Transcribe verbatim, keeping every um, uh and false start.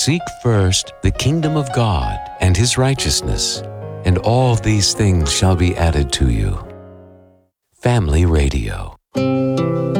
Seek first the kingdom of God and His righteousness, and all these things shall be added to you. Family Radio.